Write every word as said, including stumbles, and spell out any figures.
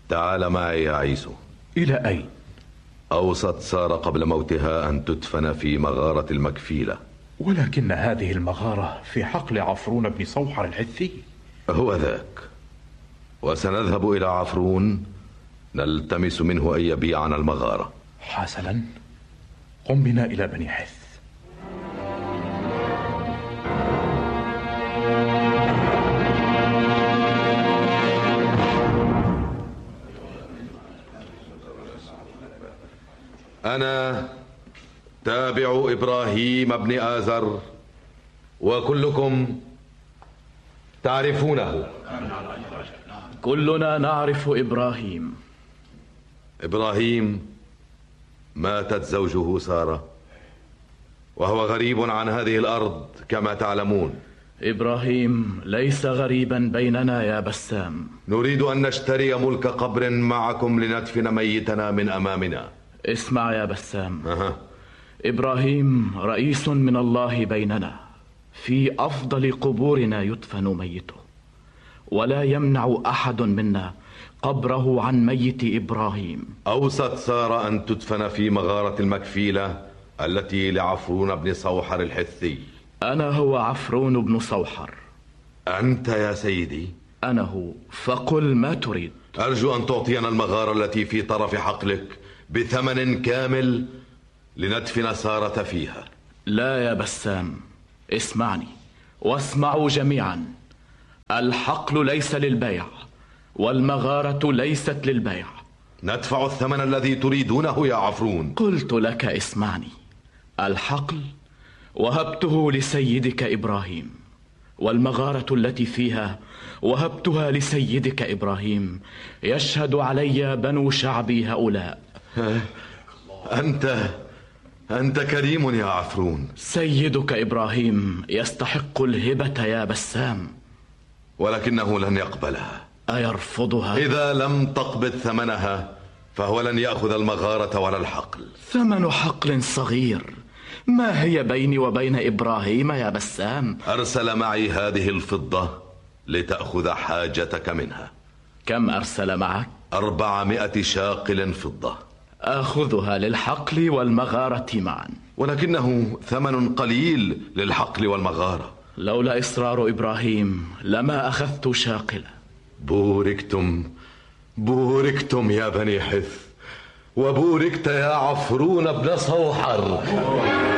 تعال معي يا عيسو. إلى أين؟ أوصت سارة قبل موتها أن تدفن في مغارة المكفيلة. ولكن هذه المغارة في حقل عفرون بن صوحر الحثي. هو ذاك، وسنذهب إلى عفرون نلتمس منه أن يبيعنا المغارة. حسنا، قم بنا إلى بني حث. أنا تابع إبراهيم بن آزر، وكلكم تعرفونه. كلنا نعرف إبراهيم. إبراهيم ماتت زوجه سارة، وهو غريب عن هذه الأرض كما تعلمون. إبراهيم ليس غريبا بيننا يا بسام. نريد أن نشتري ملك قبر معكم لندفن ميتنا من أمامنا. اسمع يا بسام. أه. إبراهيم رئيس من الله بيننا، في أفضل قبورنا يدفن ميته، ولا يمنع أحد منا قبره عن ميت إبراهيم. أوصت سارة أن تدفن في مغارة المكفيلة التي لعفرون بن صوحر الحثي. أنا هو عفرون بن صوحر. أنت يا سيدي؟ أنا هو، فقل ما تريد. أرجو أن تعطينا المغارة التي في طرف حقلك بثمن كامل لندفن سارة فيها. لا يا بسام، اسمعني واسمعوا جميعا. الحقل ليس للبيع، والمغارة ليست للبيع. ندفع الثمن الذي تريدونه يا عفرون. قلت لك اسمعني. الحقل وهبته لسيدك إبراهيم، والمغارة التي فيها وهبتها لسيدك إبراهيم. يشهد علي بنو شعبي هؤلاء. أنت أنت كريم يا عفرون. سيدك إبراهيم يستحق الهبة يا بسام، ولكنه لن يقبلها. أيرفضها؟ إذا لم تقبض ثمنها فهو لن يأخذ المغارة ولا الحقل. ثمن حقل صغير، ما هي بيني وبين إبراهيم يا بسام؟ أرسل معي هذه الفضة لتأخذ حاجتك منها. كم أرسل معك؟ أربعمائة شاقل فضة. آخذها للحقل والمغارة معا. ولكنه ثمن قليل للحقل والمغارة. لولا إصرار إبراهيم لما أخذت شاقلة. بوركتم بوركتم يا بني حث، وبوركت يا عفرون بن صوحر.